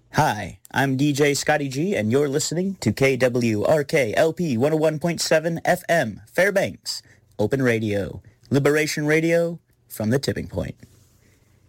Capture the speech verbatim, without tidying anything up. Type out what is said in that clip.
Hi, I'm D J Scotty G, and you're listening to K W R K L P one oh one point seven F M, Fairbanks, Open Radio, Liberation Radio, from the Tipping Point.